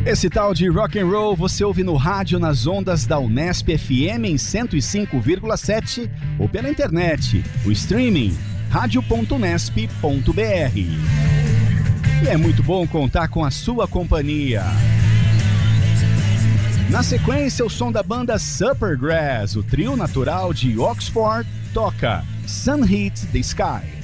Esse tal de rock and roll você ouve no rádio nas ondas da Unesp FM em 105,7 ou pela internet, o streaming radio.unesp.br. E é muito bom contar com a sua companhia. Na sequência, o som da banda Supergrass, o trio natural de Oxford, toca Sun Hit the Sky.